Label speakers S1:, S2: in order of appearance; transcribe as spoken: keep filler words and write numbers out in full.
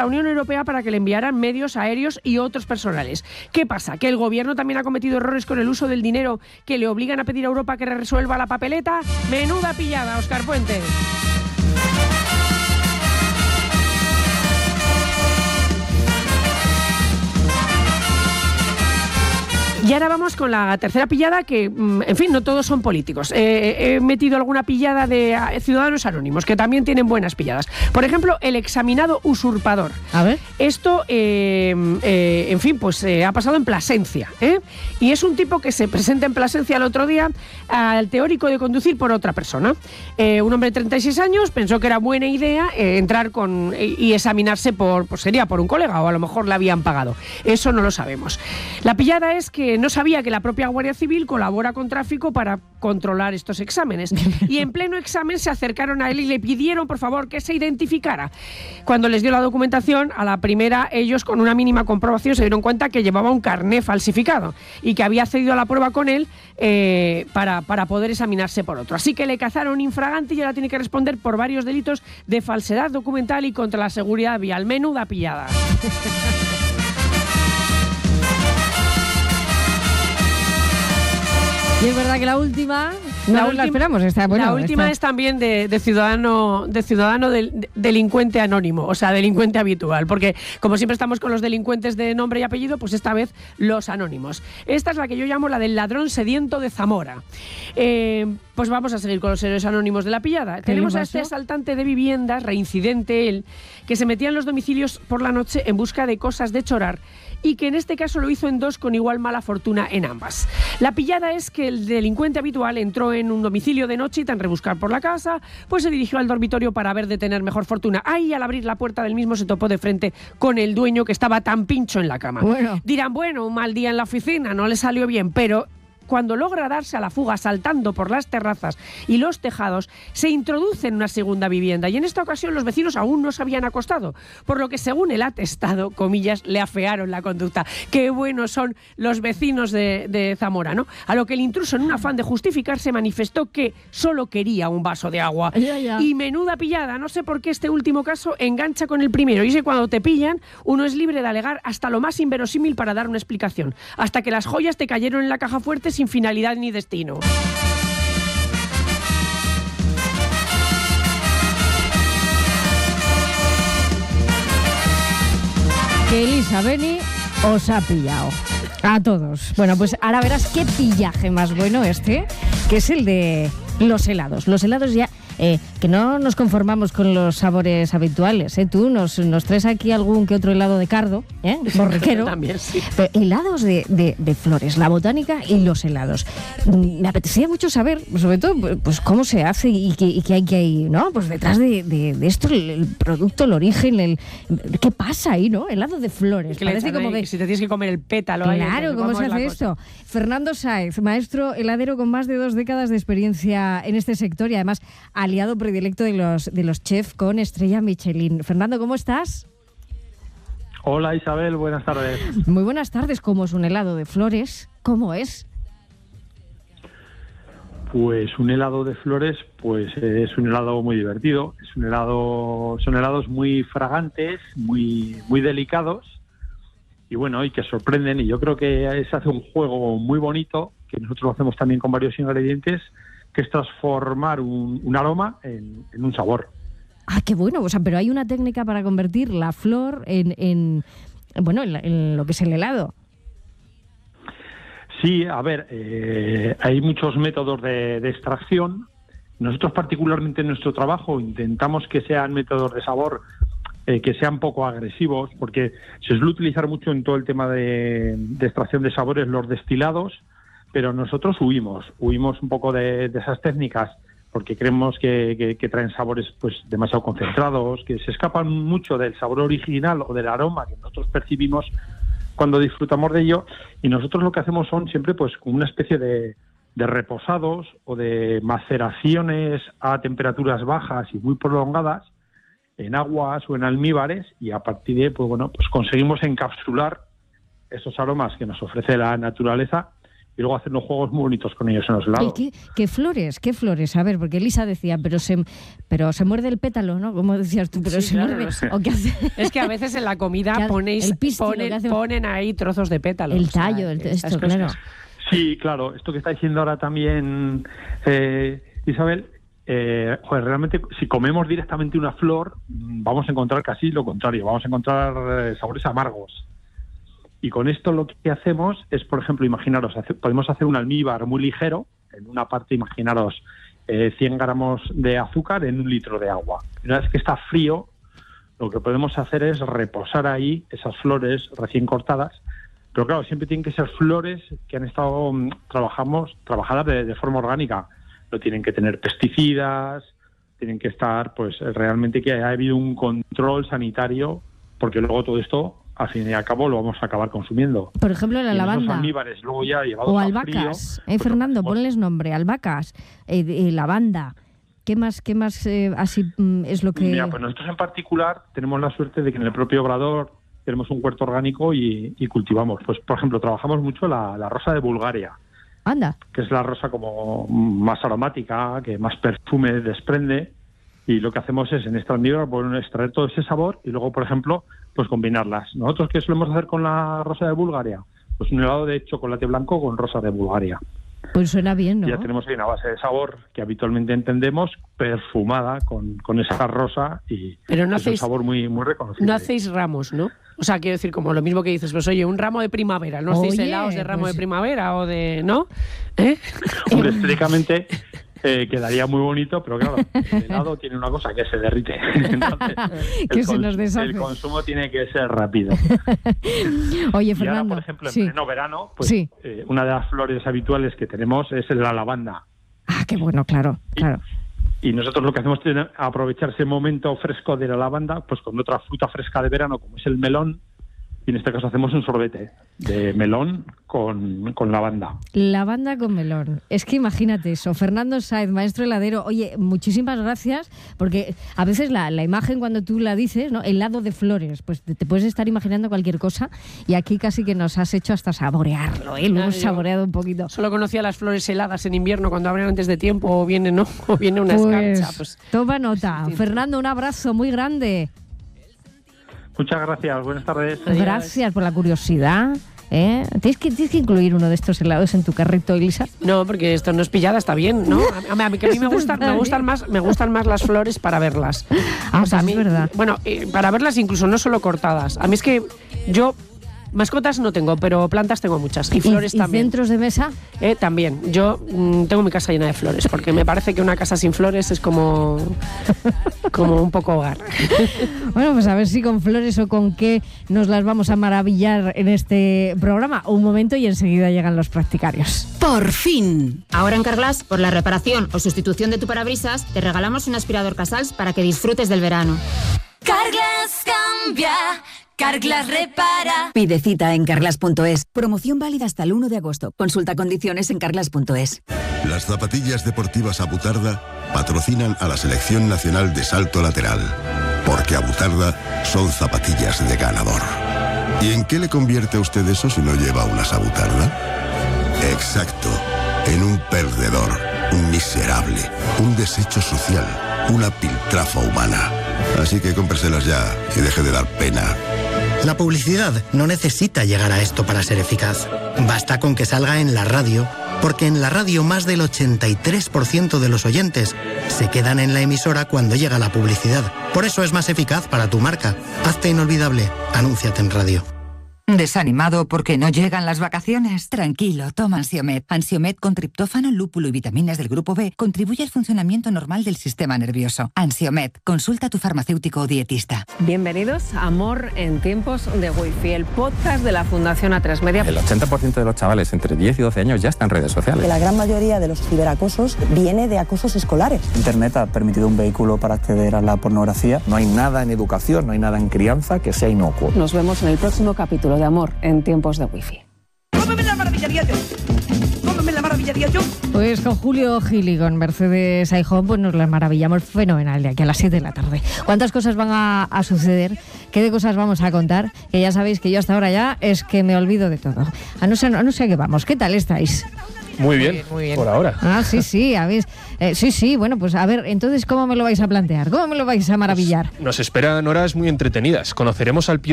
S1: la Unión Europea para que le enviaran medios aéreos y otros personales. ¿Qué pasa? ¿Que el gobierno también ha cometido errores con el uso del dinero que le obligan a pedir a Europa que resuelva la papeleta? Menuda pillada, Óscar Puente. Y ahora vamos con la tercera pillada que, en fin, no todos son políticos. Eh, he metido alguna pillada de ciudadanos anónimos, que también tienen buenas pilladas. Por ejemplo, el examinado usurpador.
S2: A ver.
S1: Esto, eh, eh, en fin, pues eh, ha pasado en Plasencia, ¿eh? Y es un tipo que se presenta en Plasencia el otro día al teórico de conducir por otra persona. Eh, un hombre de treinta y seis años pensó que era buena idea eh, entrar con y examinarse por, pues sería por un colega, o a lo mejor le habían pagado. Eso no lo sabemos. La pillada es que no sabía que la propia Guardia Civil colabora con tráfico para controlar estos exámenes. Y en pleno examen se acercaron a él y le pidieron, por favor, que se identificara. Cuando les dio la documentación, a la primera, ellos con una mínima comprobación se dieron cuenta que llevaba un carné falsificado y que había accedido a la prueba con él eh, para, para poder examinarse por otro. Así que le cazaron infragante y ahora tiene que responder por varios delitos de falsedad documental y contra la seguridad vial. Menuda pillada.
S2: Y es verdad que la última,
S1: la,
S2: no
S1: última,
S2: la esperamos. Está, bueno,
S1: la última
S2: está.
S1: es también de, de ciudadano, de ciudadano del, de, delincuente anónimo, o sea, delincuente habitual, porque como siempre estamos con los delincuentes de nombre y apellido, pues esta vez los anónimos. Esta es la que yo llamo la del ladrón sediento de Zamora. Eh, pues vamos a seguir con los héroes anónimos de la pillada. Tenemos a este asaltante de viviendas, reincidente él, que se metía en los domicilios por la noche en busca de cosas de chorar, y que en este caso lo hizo en dos con igual mala fortuna en ambas. La pillada es que el delincuente habitual entró en un domicilio de noche y tan rebuscar por la casa, pues se dirigió al dormitorio para ver de tener mejor fortuna. Ahí, al abrir la puerta del mismo, se topó de frente con el dueño, que estaba tan pincho en la cama.
S2: Bueno.
S1: Dirán, bueno, un mal día en la oficina, no le salió bien, pero cuando logra darse a la fuga saltando por las terrazas y los tejados, se introduce en una segunda vivienda y en esta ocasión los vecinos aún no se habían acostado, por lo que según el atestado, comillas, le afearon la conducta. Qué buenos son los vecinos de, de Zamora, ¿no? A lo que el intruso, en un afán de justificarse, manifestó que solo quería un vaso de agua.
S2: Ya, ya.
S1: Y menuda pillada, no sé por qué este último caso engancha con el primero, y es que cuando te pillan, uno es libre de alegar hasta lo más inverosímil para dar una explicación, hasta que las joyas te cayeron en la caja fuerte sin finalidad ni destino.
S2: Que Elisa Beni os ha pillado a todos. Bueno, pues ahora verás qué pillaje más bueno este, que es el de los helados. Los helados ya, eh, que no nos conformamos con los sabores habituales, ¿eh? Tú nos, nos traes aquí algún que otro helado de cardo, ¿eh? Borriquero.
S1: También, sí.
S2: Pero helados de, de, de flores, la botánica y los helados. Me apetecía mucho saber, sobre todo, pues cómo se hace y qué, y qué hay que hay, ¿no? Pues detrás de, de, de esto, el, el producto, el origen, el ¿qué pasa ahí, no? Helado de flores.
S1: Que
S2: Parece como
S1: que...
S2: que
S1: Si te tienes que comer el pétalo.
S2: Claro,
S1: ahí,
S2: ¿cómo se hace esto? Fernando Sáez, maestro heladero con más de dos décadas de experiencia en este sector y además aliado predilecto de los, de los chefs con estrella Michelin. Fernando, ¿cómo estás?
S3: Hola Isabel, buenas tardes.
S2: Muy buenas tardes. ¿Cómo es un helado de flores? ¿Cómo es?
S3: Pues un helado de flores, pues es un helado muy divertido. Es un helado, son helados muy fragantes, muy, muy delicados y bueno, y que sorprenden. Y yo creo que se hace un juego muy bonito, que nosotros lo hacemos también con varios ingredientes, que es transformar un, un aroma en, en un sabor.
S2: Ah, qué bueno. O sea, pero hay una técnica para convertir la flor en, en bueno, en, en lo que es el helado.
S3: Sí, a ver, eh, hay muchos métodos de, de extracción. Nosotros particularmente en nuestro trabajo intentamos que sean métodos de sabor eh, que sean poco agresivos, porque se suele utilizar mucho en todo el tema de, de extracción de sabores los destilados, pero nosotros huimos, huimos un poco de, de esas técnicas porque creemos que, que, que traen sabores pues demasiado concentrados, que se escapan mucho del sabor original o del aroma que nosotros percibimos cuando disfrutamos de ello, y nosotros lo que hacemos son siempre pues como una especie de, de reposados o de maceraciones a temperaturas bajas y muy prolongadas en aguas o en almíbares, y a partir de pues bueno pues conseguimos encapsular esos aromas que nos ofrece la naturaleza y luego hacer unos juegos muy bonitos con ellos en los helados.
S2: ¿Qué, qué flores? ¿Qué flores? A ver, porque Elisa decía, pero se, pero se muerde el pétalo, ¿no? Como decías tú, pero
S1: Sí,
S2: se
S1: claro,
S2: muerde.
S1: no sé.
S2: ¿O qué hace?
S1: Es que a veces en la comida
S2: Ya,
S1: ponéis,
S2: el pistilo
S1: ponen,
S2: que hace-
S1: ponen ahí trozos de pétalos.
S2: El
S1: o sea,
S2: tallo, el-
S1: esas
S2: esto,
S1: cosas.
S2: claro.
S3: Sí, claro, esto que está diciendo ahora también eh, Isabel, eh, joder, realmente si comemos directamente una flor, vamos a encontrar casi lo contrario, vamos a encontrar eh, sabores amargos. Y con esto lo que hacemos es, por ejemplo, imaginaros, hace- podemos hacer un almíbar muy ligero, en una parte, imaginaros, eh, cien gramos de azúcar en un litro de agua. Y una vez que está frío, lo que podemos hacer es reposar ahí esas flores recién cortadas, pero claro, siempre tienen que ser flores que han estado mm, trabajamos trabajadas de, de forma orgánica. No tienen que tener pesticidas, tienen que estar, pues, realmente que haya habido un control sanitario, porque luego todo esto, al fin y al cabo, lo vamos a acabar consumiendo.
S2: Por ejemplo, la
S3: Y en esos
S2: lavanda.
S3: almíbares, luego ya llevados
S2: O
S3: a
S2: albahacas.
S3: frío,
S2: Eh,
S3: pues,
S2: Fernando,
S3: pues,
S2: ponles nombre. Albahacas, eh, eh, lavanda. ¿Qué más, qué más eh, así mm, es lo que...?
S3: Mira, pues nosotros en particular tenemos la suerte de que en el propio Obrador tenemos un huerto orgánico y, y cultivamos. Pues, por ejemplo, trabajamos mucho la, la rosa de Bulgaria,
S2: Anda.
S3: que es la rosa como más aromática, que más perfume desprende, y lo que hacemos es en este almíbar bueno, extraer todo ese sabor y luego, por ejemplo, pues combinarlas. ¿Nosotros qué solemos hacer con la rosa de Bulgaria? Pues un helado de chocolate blanco con rosa de Bulgaria.
S2: Pues suena bien, ¿no?
S3: Ya tenemos ahí una base de sabor que habitualmente entendemos, perfumada con, con esa rosa y
S1: Pero no
S3: es un
S1: hacéis-
S3: sabor muy, muy reconocible.
S1: No hacéis ramos, ¿no? O sea, quiero decir, como lo mismo que dices, pues oye, un ramo de primavera, ¿no hacéis
S2: Oye,
S1: helados de ramo
S2: pues-
S1: de primavera o de... ¿no? ¿Eh?
S3: Hombre, estéticamente eh, quedaría muy bonito, pero claro, el helado tiene una cosa que se derrite. Entonces,
S2: Que
S3: el
S2: se nos
S3: cons-
S2: deshace.
S3: El consumo tiene que ser rápido.
S2: Oye,
S3: Y ahora,
S2: Fernando.
S3: por ejemplo, en
S2: sí.
S3: pleno verano, pues
S2: Sí.
S3: eh, una de las flores habituales que tenemos es la lavanda.
S2: Ah, qué bueno, claro, claro.
S3: Y nosotros lo que hacemos es aprovechar ese momento fresco de la lavanda, pues con otra fruta fresca de verano, como es el melón, y en este caso hacemos un sorbete de melón con, con lavanda.
S2: Lavanda con melón. Es que imagínate eso. Fernando Sáez, maestro heladero. Oye, muchísimas gracias, porque a veces la, la imagen cuando tú la dices, ¿no? Helado de flores, pues te, te puedes estar imaginando cualquier cosa y aquí casi que nos has hecho hasta saborearlo, ¿eh? Lo
S1: Claro,
S2: hemos
S1: yo
S2: saboreado un poquito.
S1: Solo conocía las flores heladas en invierno cuando abren antes de tiempo o viene, ¿no? O viene una
S2: Pues,
S1: escarcha. Pues,
S2: toma nota.
S1: Sí, sí.
S2: Fernando, un abrazo muy grande.
S3: Muchas gracias, buenas tardes.
S1: Adiós.
S2: Gracias por la curiosidad. ¿eh? ¿Tienes, que, tienes que incluir uno de estos helados en tu carrito, Elisa.
S1: no, porque esto no es pillada, está bien, ¿no? A, a mí, que a mí me gustan, me gustan más, me gustan más las flores para verlas.
S2: Ah,
S1: O sea,
S2: pues
S1: a mí,
S2: es verdad.
S1: Bueno, eh, para verlas incluso no solo cortadas. A mí es que yo mascotas no tengo, pero plantas tengo muchas y flores
S2: ¿Y, y
S1: también.
S2: centros de mesa?
S1: Eh, también. Yo mm, tengo mi casa llena de flores, porque me parece que una casa sin flores es como, como un poco hogar.
S2: Bueno, pues a ver si con flores o con qué nos las vamos a maravillar en este programa. Un momento y enseguida llegan los practicarios.
S4: ¡Por fin! Ahora en Carglass, por la reparación o sustitución de tu parabrisas, te regalamos un aspirador Casals para que disfrutes del verano.
S5: Carglass cambia, Carglass repara.
S6: Pide cita en carglass punto es. Promoción válida hasta el uno de agosto. Consulta condiciones en carglass punto es.
S7: Las zapatillas deportivas Abutarda patrocinan a la Selección Nacional de Salto Lateral, porque Abutarda son zapatillas de ganador. ¿Y en qué le convierte a usted eso si no lleva unas Abutarda? Exacto, en un perdedor, un miserable, un desecho social, una piltrafa humana. Así que cómpreselas ya y deje de dar pena.
S8: La publicidad no necesita llegar a esto para ser eficaz. Basta con que salga en la radio, porque en la radio más del ochenta y tres por ciento de los oyentes se quedan en la emisora cuando llega la publicidad. Por eso es más eficaz para tu marca. Hazte inolvidable. Anúnciate en radio.
S9: ¿Desanimado porque no llegan las vacaciones? Tranquilo, toma Ansiomet. Ansiomet con triptófano, lúpulo y vitaminas del grupo B contribuye al funcionamiento normal del sistema nervioso. Ansiomet, consulta a tu farmacéutico o dietista.
S10: Bienvenidos a Amor en tiempos de Wi-Fi, el podcast de la Fundación A tres Media.
S11: El ochenta por ciento de los chavales entre diez y doce años ya están en redes sociales.
S12: Que la gran mayoría de los ciberacosos viene de acosos escolares.
S13: Internet ha permitido un vehículo para acceder a la pornografía. No hay nada en educación, no hay nada en crianza que sea inocuo.
S10: Nos vemos en el próximo capítulo de Amor en tiempos de Wi-Fi.
S14: ¡Cómeme la maravilla yo! ¡Cómeme la maravilla yo!
S2: Pues con Julio Gil y con Mercedes Aijón pues nos las maravillamos fenomenal de aquí a las siete de la tarde. ¿Cuántas cosas van a, a suceder ¿qué de cosas vamos a contar? Que ya sabéis que yo hasta ahora ya es que me olvido de todo. A no ser, a no sé qué vamos. ¿Qué tal estáis?
S15: Muy bien,
S2: muy bien, muy bien.
S15: Por ahora.
S2: Ah, sí, sí, habéis, eh, sí, sí, bueno, pues a ver, entonces, ¿cómo me lo vais a plantear? ¿Cómo me lo vais a maravillar?
S15: Nos esperan horas muy entretenidas. Conoceremos al pionero